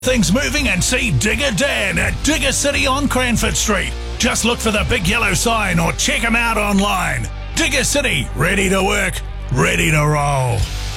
Things moving and see Digger Dan at Digger City on Cranford Street. Just look for the big yellow sign or check him out online. Digger City, ready to work, ready to roll.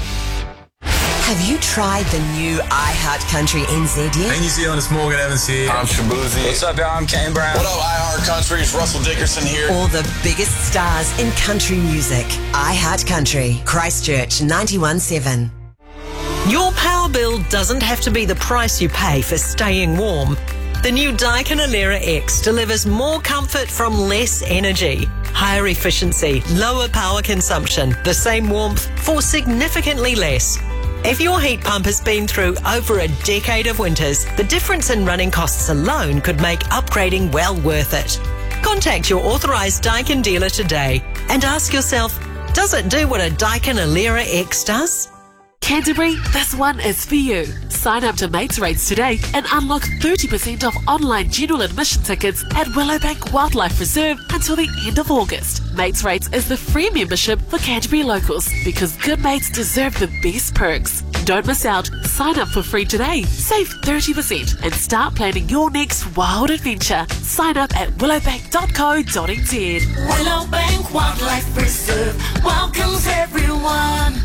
Have you tried the new iHeart Country NZ yet? Hey New Zealand, it's Morgan Evans here. I'm Shabuzi. What's up, y'all? I'm Kane Brown. What up, iHeart Country? It's Russell Dickerson here. All the biggest stars in country music. iHeart Country, Christchurch 91.7. Your power bill doesn't have to be the price you pay for staying warm. The new Daikin Alera X delivers more comfort from less energy, higher efficiency, lower power consumption, the same warmth for significantly less. If your heat pump has been through over a decade of winters, the difference in running costs alone could make upgrading well worth it. Contact your authorised Daikin dealer today and ask yourself, does it do what a Daikin Alera X does? Canterbury, this one is for you. Sign up to Mates Rates today and unlock 30% off online general admission tickets at Willowbank Wildlife Reserve until the end of August. Mates Rates is the free membership for Canterbury locals because good mates deserve the best perks. Don't miss out. Sign up for free today. Save 30% and start planning your next wild adventure. Sign up at willowbank.co.nz. Willowbank Wildlife Reserve welcomes everyone.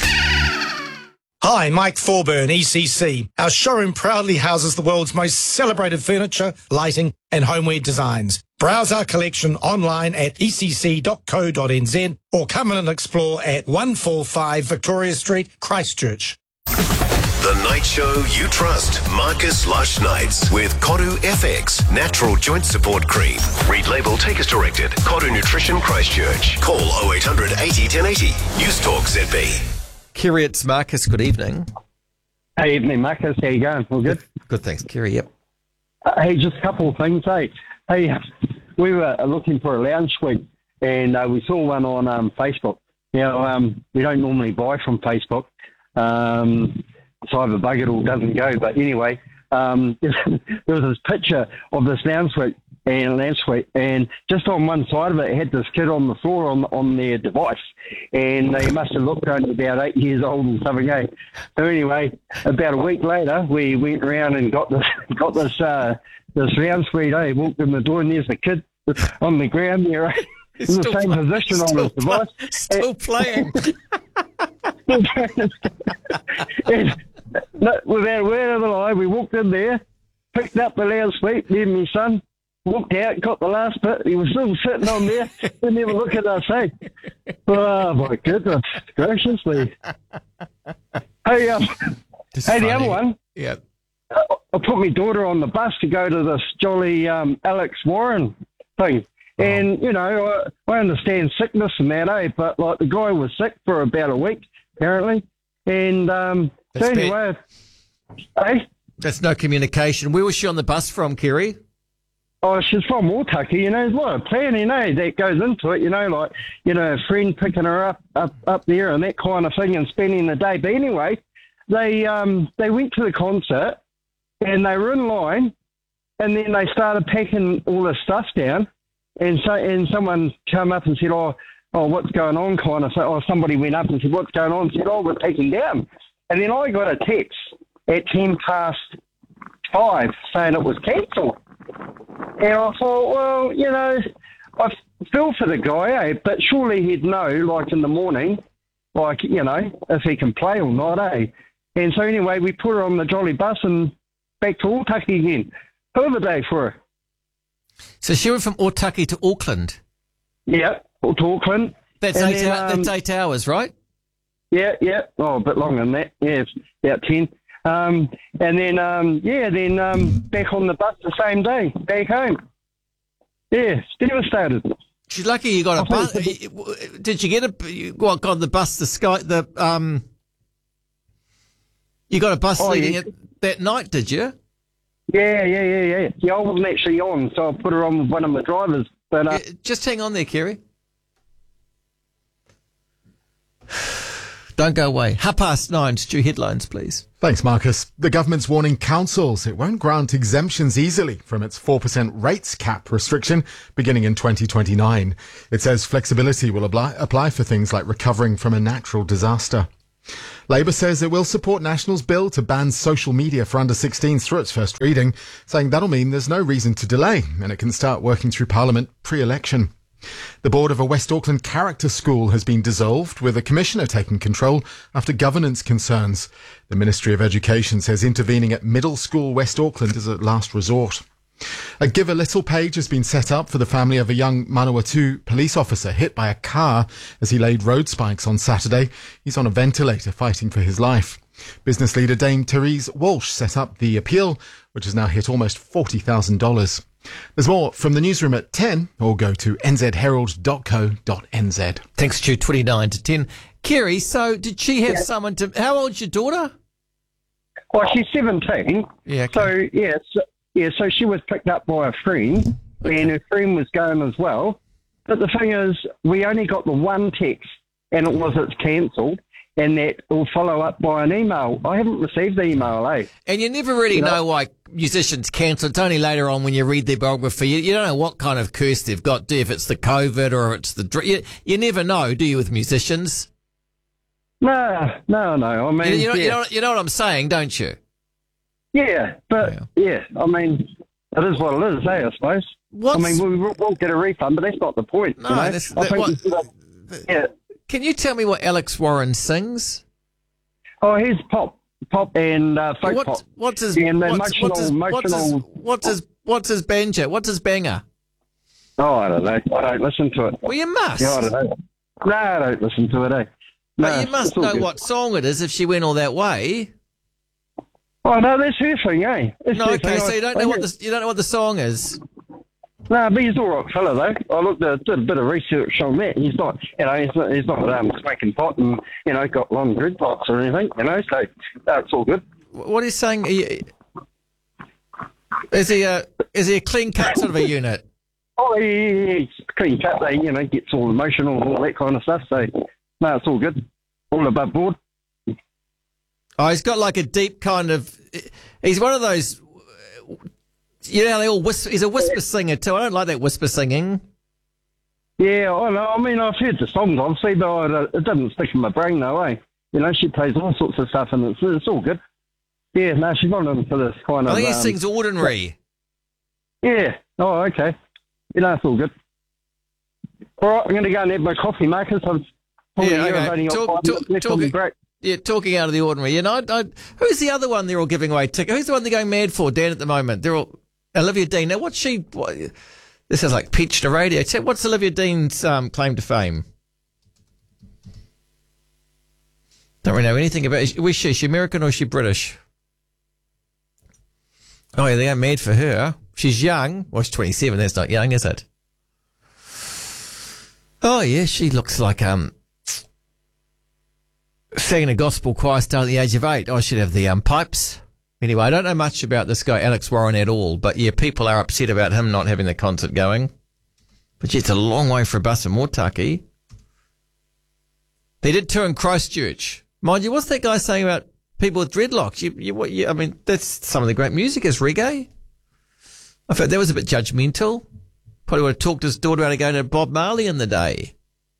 Hi, Mike Thorburn, ECC. Our showroom proudly houses the world's most celebrated furniture, lighting and homeware designs. Browse our collection online at ecc.co.nz or come in and explore at 145 Victoria Street, Christchurch. The night show you trust. Marcus Lush Nights with Koru FX Natural Joint Support Cream. Read label, take as directed. Koru Nutrition Christchurch. Call 0800 80 1080. Use Talk ZB. Kerry, it's Marcus. Good evening. Hey, evening, Marcus. How you going? All good? Good, thanks, Kerry. Yep. Hey, just a couple of things. Hey, we were looking for a lounge suite, and we saw one on Facebook. You know, we don't normally buy from Facebook. So either bug it or doesn't go. But anyway, there was this picture of this lounge suite, and just on one side of it had this kid on the floor on their device, and they must have looked only about 8 years old and something. So anyway, about a week later, we went around and got this lounge suite. Walked in the door, and there's the kid on the ground there, in the same position on his device, still playing. And, without a word of a lie, we walked in there, picked up the lounge suite, me and my son. Walked out, got the last bit. He was still sitting on there. Didn't even look at us, hey. Oh, my goodness graciously. Hey, the other one. Yeah. I put my daughter on the bus to go to this jolly Alex Warren thing. And, you know, I understand sickness and that, but, like, the guy was sick for about a week, apparently. And so anyway, That's no communication. Where was she on the bus from, Kerry? Oh, she's from Otaki, you know, there's a lot of planning, that goes into it, you know, like, you know, a friend picking her up there and that kind of thing and spending the day. But anyway, they went to the concert and they were in line and then they started packing all this stuff down and someone came up and said, oh, what's going on, kind of, or somebody went up and said, what's going on? And said, we're packing down. And then I got a text at 5:10 saying it was cancelled. And I thought, well, you know, I feel for the guy, but surely he'd know, like in the morning, like, you know, if he can play or not, And so anyway, we put her on the jolly bus and back to Otaki again. Hell of a day for her. So she went from Otaki to Auckland? Yeah, to Auckland. That's 8 hours, right? Yeah. Oh, a bit longer than that. Yeah, it's about 10. And then back on the bus the same day, back home. Yeah, devastated. She's lucky you got a bus. Did you get got on the bus, you got a bus leading it that night, did you? Yeah. Yeah, I wasn't actually on, so I put her on with one of my drivers. But just hang on there, Kerry. Don't go away. 9:30, Stu, headlines, please. Thanks, Marcus. The government's warning councils it won't grant exemptions easily from its 4% rates cap restriction beginning in 2029. It says flexibility will apply for things like recovering from a natural disaster. Labour says it will support National's bill to ban social media for under-16s through its first reading, saying that'll mean there's no reason to delay and it can start working through Parliament pre-election. The board of a West Auckland character school has been dissolved, with a commissioner taking control after governance concerns. The Ministry of Education says intervening at middle school West Auckland is a last resort. A Give a Little page has been set up for the family of a young Manawatu police officer hit by a car as he laid road spikes on Saturday. He's on a ventilator fighting for his life. Business leader Dame Therese Walsh set up the appeal, which has now hit almost $40,000. There's more from the newsroom at 10, or go to nzherald.co.nz. Thanks, Stu. 29 to 10. Kerry, so did she have someone to... How old's your daughter? Well, she's 17. Yeah. Okay. So she was picked up by a friend, and her friend was going as well. But the thing is, we only got the one text, and it was it's cancelled, and that will follow up by an email. I haven't received the email, And you never really know why musicians cancel. It's only later on when you read their biography. You don't know what kind of curse they've got, do you? If it's the COVID or it's the... You never know, do you, with musicians? No. I mean... You know what I'm saying, don't you? Yeah, but, I mean, it is what it is, I suppose. I mean, we'll get a refund, but that's not the point. No, Can you tell me what Alex Warren sings? Oh, he's pop and folk pop. What's his banjo? What's his banger? Oh, I don't know. I don't listen to it. Well, you must. Yeah, I don't know. No, I don't listen to it, No, but you must know what song it is if she went all that way. Oh no, that's her thing, No, okay, so you don't know what the song is. No, but he's all right fella though. I did a bit of research on that. He's not, he's not smoking pot and got long dreadlocks or anything. So it's all good. What he's saying? Is he a clean cut sort of a unit? Oh, he's clean cut. Gets all emotional and all that kind of stuff. So no, it's all good. All above board. Oh, he's got like a deep kind of... He's one of those... You know, they all whisper. He's a whisper singer too. I don't like that whisper singing. Yeah, I know. I mean, I've heard the songs, obviously, but it doesn't stick in my brain, though, she plays all sorts of stuff, and it's all good. Yeah, no, she's not into this kind of... I think he sings Ordinary. Yeah. Oh, okay. It's all good. All right, I'm going to go and have my coffee, Marcus. Talking out of the ordinary. Who's the other one they're all giving away tickets? Who's the one they're going mad for, Dan, at the moment? They're all... Olivia Dean. Now, this is like pitch to radio. What's Olivia Dean's claim to fame? Don't really know anything about it. Is she American or is she British? Oh, yeah, they're going mad for her. She's young. Well, she's 27. That's not young, is it? Oh, yeah, she looks like... sang a gospel choir star at the age of 8. I should have the pipes. Anyway, I don't know much about this guy, Alex Warren, at all. But, yeah, people are upset about him not having the concert going. But, yeah, it's a long way for a bus in Motaki. They did tour in Christchurch. Mind you, what's that guy saying about people with dreadlocks? I mean, that's some of the great music is reggae. I thought that was a bit judgmental. Probably would have talked his daughter out of going to Bob Marley in the day.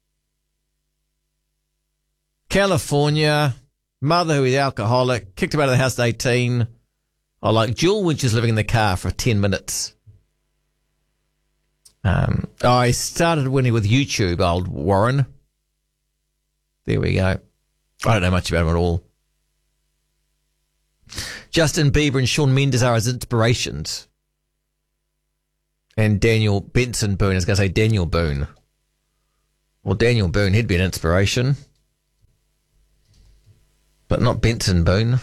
California, mother who is alcoholic, kicked him out of the house at 18. I like Jewel when she's living in the car for 10 minutes. I started winning with YouTube, old Warren. There we go. I don't know much about him at all. Justin Bieber and Shawn Mendes are his inspirations. And Daniel Benson Boone, I was going to say Daniel Boone. Well, Daniel Boone, he'd be an inspiration. But not Benson Boone.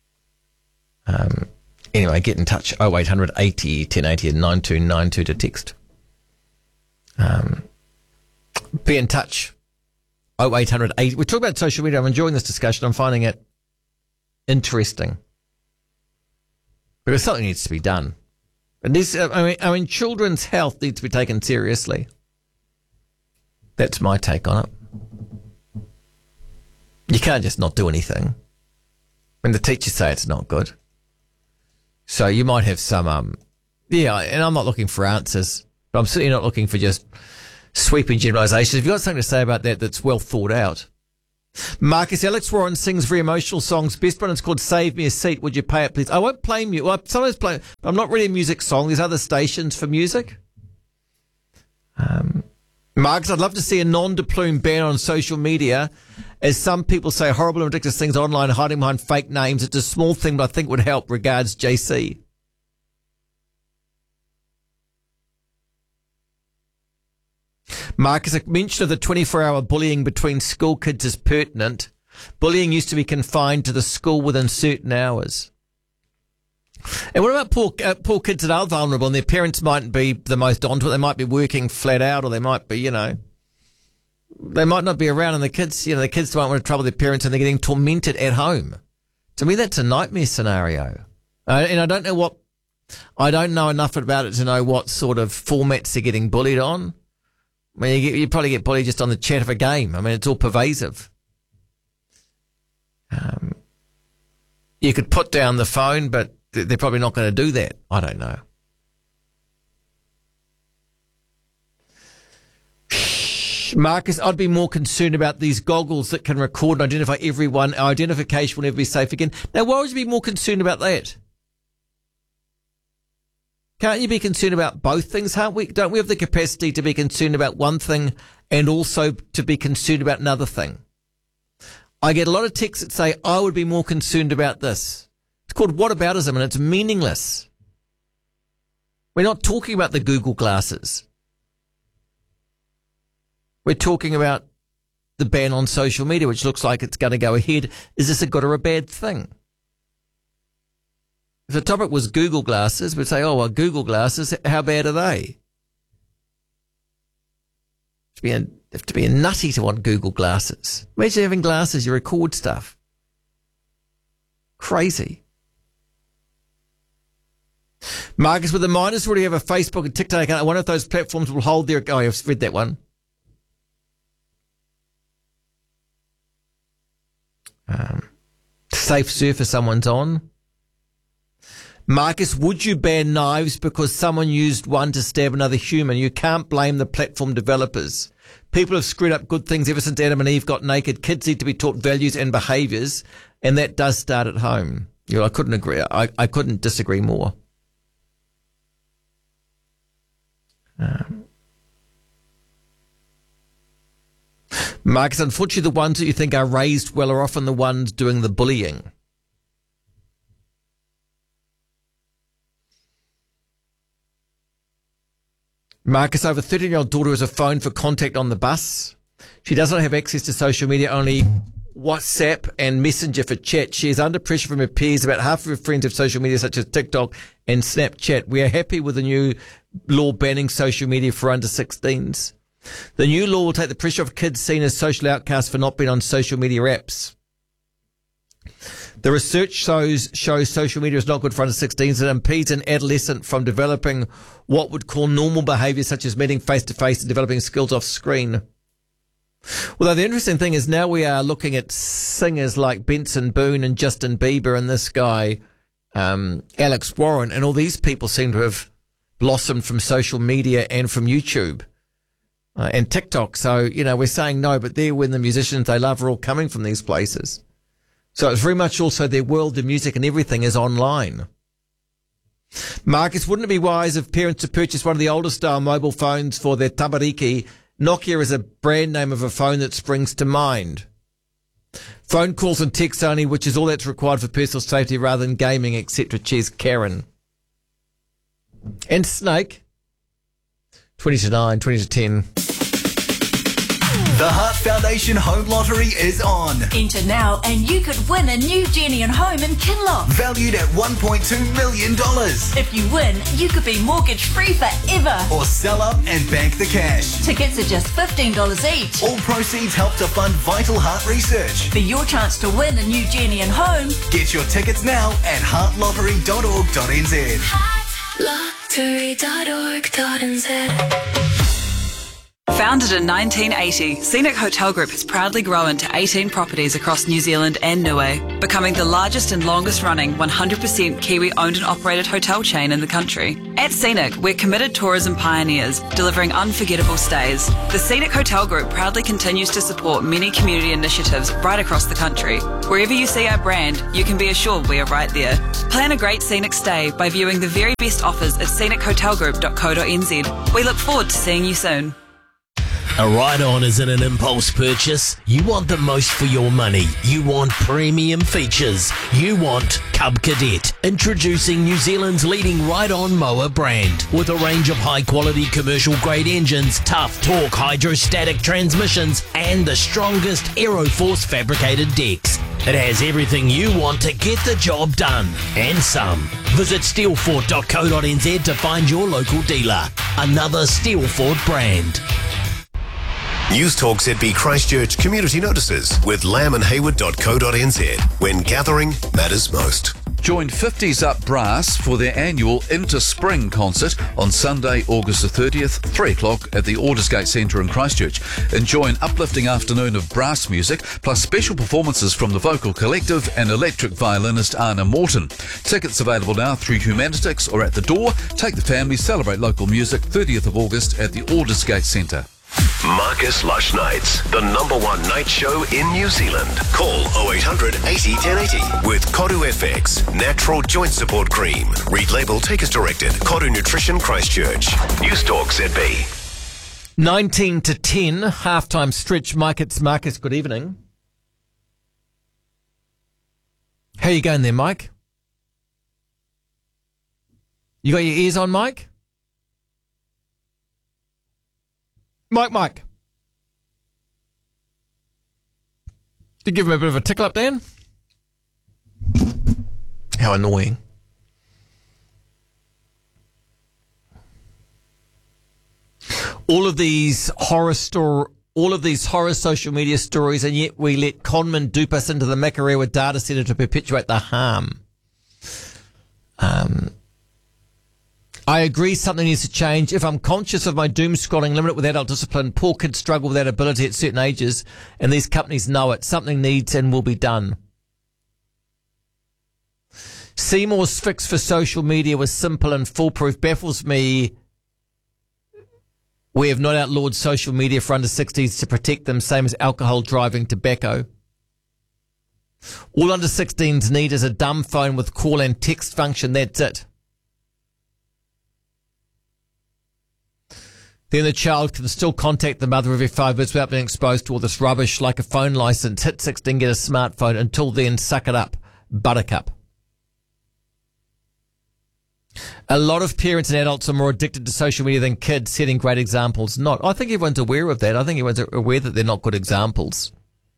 Anyway, get in touch. 0800 80 1080 and 9292 to text. Be in touch. 0800 80. We're talking about social media. I'm enjoying this discussion. I'm finding it interesting. Because something needs to be done. And this, I mean, children's health needs to be taken seriously. That's my take on it. You can't just not do anything. When the teachers say it's not good. So you might have some, and I'm not looking for answers, but I'm certainly not looking for just sweeping generalisations. If you've got something to say about that that's well thought out, Marcus, Alex Warren sings very emotional songs. Best one is called Save Me a Seat. Would you pay it, please? I won't play music. Well, I sometimes play, but I'm not really a music song. There's other stations for music. Marcus, I'd love to see a non-deplume ban on social media. As some people say horrible and ridiculous things online, hiding behind fake names. It's a small thing, but I think would help. Regards, JC. Marcus, a mention of the 24-hour bullying between school kids is pertinent. Bullying used to be confined to the school within certain hours. And what about poor kids that are vulnerable and their parents mightn't be the most onto it? They might be working flat out, or they might be, they might not be around, and the kids don't want to trouble their parents and they're getting tormented at home. To me, that's a nightmare scenario. And I don't know enough about it to know what sort of formats they're getting bullied on. I mean, you probably get bullied just on the chat of a game. I mean, it's all pervasive. You could put down the phone, but they're probably not going to do that. I don't know. Marcus, I'd be more concerned about these goggles that can record and identify everyone. Our identification will never be safe again. Now, why would you be more concerned about that? Can't you be concerned about both things? Don't we have the capacity to be concerned about one thing and also to be concerned about another thing? I get a lot of texts that say, I would be more concerned about this. It's called whataboutism, and it's meaningless. We're not talking about the Google glasses. We're talking about the ban on social media, which looks like it's going to go ahead. Is this a good or a bad thing? If the topic was Google glasses, we'd say, oh, well, Google glasses, how bad are they? You have to be a nutty to want Google glasses. Imagine having glasses, you record stuff. Crazy. Marcus, with the miners already have a Facebook and TikTok account, I wonder if those platforms will hold their... Oh, I've read that one. Safe surfer someone's on. Marcus, would you ban knives because someone used one to stab another human? You can't blame the platform developers. People have screwed up good things ever since Adam and Eve got naked. Kids need to be taught values and behaviours, and that does start at home. I couldn't agree. I couldn't disagree more. Marcus, unfortunately, the ones that you think are raised well are often the ones doing the bullying. Marcus, I have a 13-year-old daughter who has a phone for contact on the bus. She does not have access to social media, only WhatsApp and Messenger for chat. She is under pressure from her peers. About half of her friends have social media such as TikTok and Snapchat. We are happy with the new law banning social media for under 16s. The new law will take the pressure off kids seen as social outcasts for not being on social media apps. The research shows social media is not good for under 16s. It impedes an adolescent from developing what would call normal behaviour, such as meeting face-to-face and developing skills off screen. Although the interesting thing is now we are looking at singers like Benson Boone and Justin Bieber and this guy, Alex Warren, and all these people seem to have blossomed from social media and from YouTube and TikTok. So, we're saying no, but they're when the musicians they love are all coming from these places. So it's very much also their world of music and everything is online. Marcus, wouldn't it be wise if parents to purchase one of the older style mobile phones for their tamariki? Nokia is a brand name of a phone that springs to mind. Phone calls and text only, which is all that's required for personal safety rather than gaming, etc. Cheers, Karen. And Snake. 20 to 9, 20 to 10. The Heart Foundation Home Lottery is on. Enter now and you could win a new Genian home in Kinloch. Valued at $1.2 million. If you win, you could be mortgage-free forever. Or sell up and bank the cash. Tickets are just $15 each. All proceeds help to fund Vital Heart research. For your chance to win a new Genian home, get your tickets now at heartlottery.org.nz. Heartlottery.org.nz. Founded in 1980, Scenic Hotel Group has proudly grown to 18 properties across New Zealand and Niue, becoming the largest and longest running 100% Kiwi owned and operated hotel chain in the country. At Scenic, we're committed tourism pioneers, delivering unforgettable stays. The Scenic Hotel Group proudly continues to support many community initiatives right across the country. Wherever you see our brand, you can be assured we are right there. Plan a great scenic stay by viewing the very best offers at scenichotelgroup.co.nz. We look forward to seeing you soon. A ride-on isn't an impulse purchase. You want the most for your money. You want premium features. You want Cub Cadet. Introducing New Zealand's leading ride-on mower brand. With a range of high-quality commercial-grade engines, tough torque hydrostatic transmissions, and the strongest Aeroforce fabricated decks. It has everything you want to get the job done, and some. Visit steelfort.co.nz to find your local dealer. Another Steelfort brand. News Talk ZB Christchurch community notices with lambandhayward.co.nz when gathering matters most. Join 50s Up Brass for their annual Into Spring concert on Sunday, August the 30th, 3 o'clock at the Aldersgate Centre in Christchurch. Enjoy an uplifting afternoon of brass music, plus special performances from the Vocal Collective and electric violinist Anna Morton. Tickets available now through Humanitics or at the door. Take the family, celebrate local music, 30th of August at the Aldersgate Centre. Marcus Lush Nights, the #1 night show in New Zealand. Call 0800 80 1080 with Koru FX, natural joint support cream. Read label, take as directed. Koru Nutrition Christchurch. News Talk ZB. 19 to 10, halftime stretch. It's Marcus, good evening. How you going there, Mike? You got your ears on, Mike? Mike. Did you give him a bit of a tickle up, Dan? How annoying. All of these horror social media stories, and yet we let conmen dupe us into the Makarewa data centre to perpetuate the harm. I agree something needs to change. If I'm conscious of my doom scrolling, limit it with adult discipline. Poor kids struggle with that ability at certain ages, and these companies know it. Something needs and will be done. Seymour's fix for social media was simple and foolproof. Baffles me. We have not outlawed social media for under 16s to protect them, same as alcohol, driving, tobacco. All under 16s need is a dumb phone with call and text function. That's it. Then the child can still contact the mother every 5 minutes without being exposed to all this rubbish like a phone license. Hit 16, get a smartphone. Until then, suck it up. Buttercup. A lot of parents and adults are more addicted to social media than kids, setting great examples. Not. I think everyone's aware of that. I think everyone's aware that they're not good examples.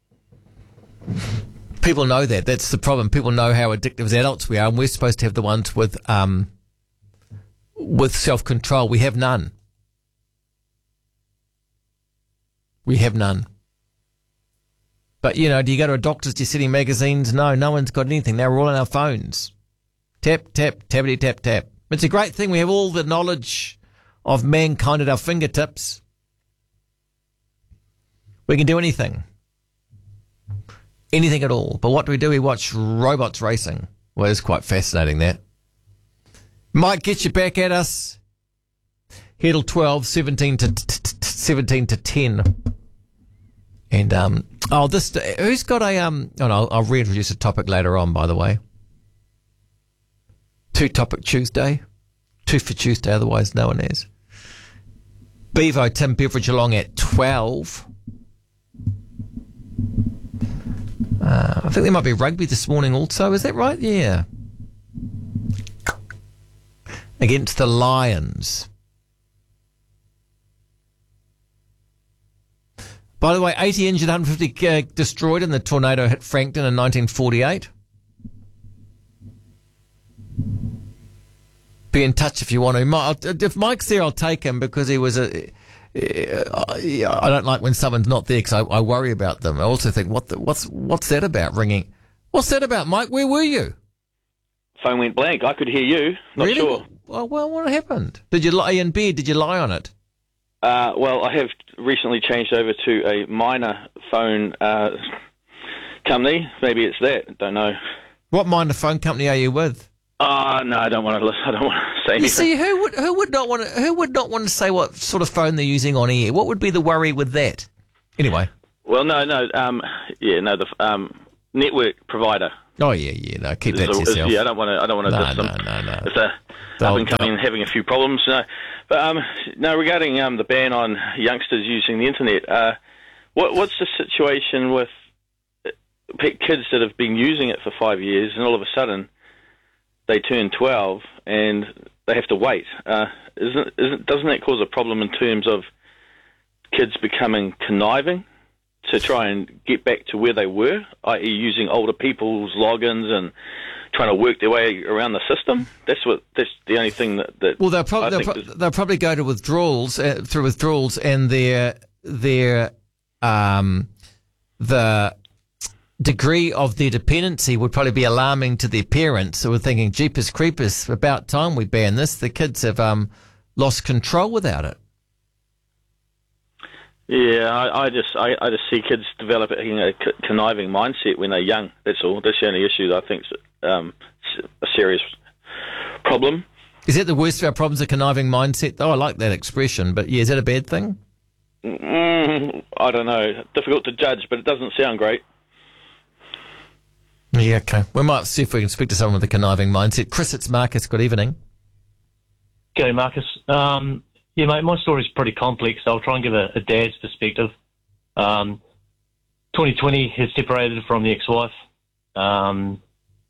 People know that. That's the problem. People know how addictive as adults we are, and we're supposed to have the ones with self-control. We have none. We have none. But, do you go to a doctor's, do you see any magazines? No one's got anything. Now we're all on our phones. Tap, tap, tappity, tap, tap. It's a great thing. We have all the knowledge of mankind at our fingertips. We can do anything. Anything at all. But what do? We watch robots racing. Well, it's quite fascinating, that. Might get you back at us. Here till 12, 17 to 10. And, who's got a, I'll reintroduce a topic later on, by the way. 2-topic Tuesday. 2 for Tuesday, otherwise known as. Bevo, Tim Beveridge along at 12. I think there might be rugby this morning also. Is that right? Yeah. Against the Lions. By the way, 80 injured, 150 destroyed in the tornado hit Frankton in 1948. Be in touch if you want to. If Mike's there, I'll take him because he was I don't like when someone's not there because I worry about them. I also think, what's that about ringing? What's that about, Mike? Where were you? Phone went blank. I could hear you. Not really? Sure. Well, what happened? Did you lie in bed? Did you lie on it? Well, I have recently changed over to a minor phone company. Maybe it's that. Don't know. What minor phone company are you with? No, I don't want to. I don't want to say anything. You see, who would not want to say what sort of phone they're using on air? What would be the worry with that? Anyway. Well, no. The network provider. Oh yeah. No, keep that to yourself. Yeah, I don't want to. No. It's up and coming, having a few problems. No, but regarding the ban on youngsters using the internet, what's the situation with kids that have been using it for 5 years and all of a sudden they turn 12 and they have to wait? Doesn't that cause a problem in terms of kids becoming conniving to try and get back to where they were, i.e. using older people's logins and trying to work their way around the system? That's the only thing that well, they'll probably go to withdrawals through withdrawals, and the degree of their dependency would probably be alarming to their parents, who were thinking, "Jeepers creepers, about time we ban this." The kids have lost control without it. Yeah, I just see kids developing a conniving mindset when they're young. That's all. That's the only issue that I think is a serious problem. Is that the worst of our problems, a conniving mindset? Oh, I like that expression, but yeah, is that a bad thing? I don't know. Difficult to judge, but it doesn't sound great. Yeah, okay. We might see if we can speak to someone with a conniving mindset. Chris, it's Marcus. Good evening. G'day, Marcus. Yeah, mate, my story's pretty complex, so I'll try and give a dad's perspective. 2020, he separated from the ex-wife, and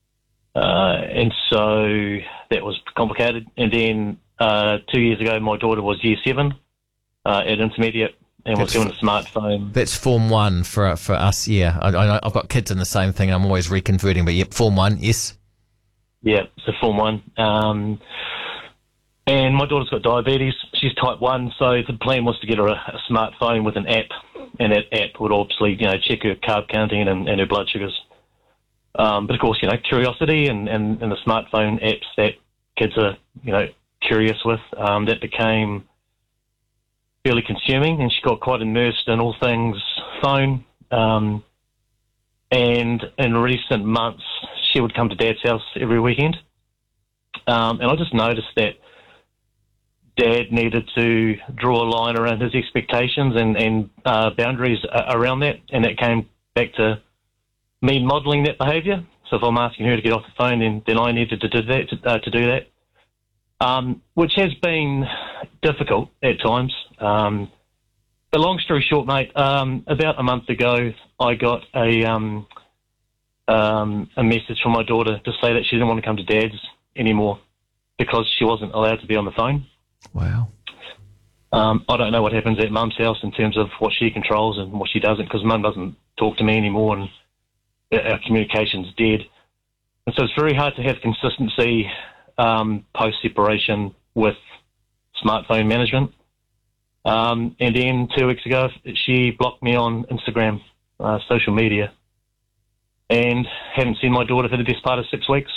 so that was complicated. And then 2 years ago, my daughter was year 7 at intermediate and was given a smartphone. That's Form 1 for us, yeah. I know I've got kids in the same thing, and I'm always reconverting, but yep, Form 1, yes. Yeah, so Form 1. And my daughter's got diabetes. She's type 1, so the plan was to get her a smartphone with an app, and that app would obviously, check her carb counting and her blood sugars. But of course, curiosity and the smartphone apps that kids are, curious with, that became fairly consuming, and she got quite immersed in all things phone. And in recent months, she would come to Dad's house every weekend. And I just noticed that Dad needed to draw a line around his expectations and boundaries around that, and that came back to me modelling that behaviour. So if I'm asking her to get off the phone, then I needed to do that, which has been difficult at times. But long story short, mate, about a month ago, I got a message from my daughter to say that she didn't want to come to Dad's anymore because she wasn't allowed to be on the phone. Wow. I don't know what happens at Mum's house in terms of what she controls and what she doesn't, because Mum doesn't talk to me anymore and our communication's dead. And so it's very hard to have consistency post-separation with smartphone management. And then 2 weeks ago, she blocked me on Instagram, social media, and haven't seen my daughter for the best part of 6 weeks.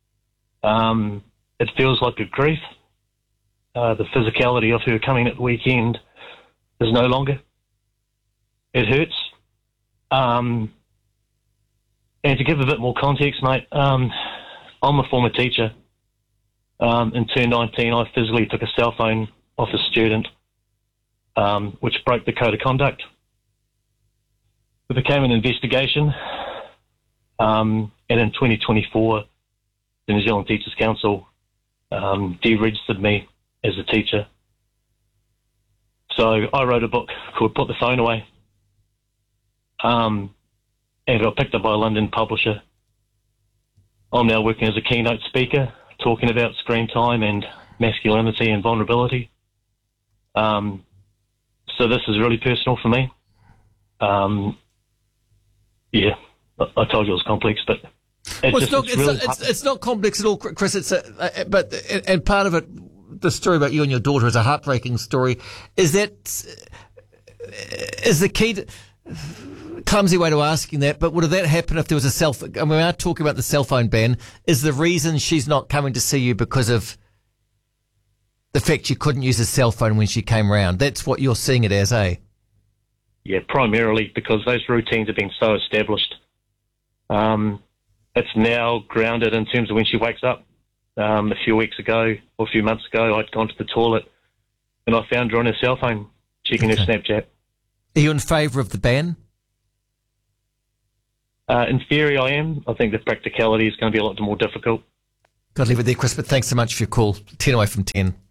It feels like a grief. The physicality of her coming at the weekend is no longer. It hurts. And to give a bit more context, mate, I'm a former teacher. In 2019, I physically took a cell phone off a student, which broke the code of conduct. It became an investigation. And in 2024, the New Zealand Teachers Council deregistered me as a teacher. So I wrote a book called Put the Phone Away. And I got picked up by a London publisher. I'm now working as a keynote speaker, talking about screen time and masculinity and vulnerability. So this is really personal for me. Yeah, I told you it was complex, but it's not complex at all, Chris. And part of it, the story about you and your daughter is a heartbreaking story. Is the key to, clumsy way to asking that, but would that happen if there was and we are talking about the cell phone ban, is the reason she's not coming to see you because of The fact she couldn't use a cell phone when she came round. That's what you're seeing it as, eh? Yeah, primarily because those routines have been so established. It's now grounded in terms of when she wakes up. A few weeks ago or a few months ago, I'd gone to the toilet and I found her on her cell phone checking her Snapchat. Are you in favour of the ban? In theory, I am. I think the practicality is going to be a lot more difficult. Got to leave it there, Chris, but thanks so much for your call. 10 away from 10.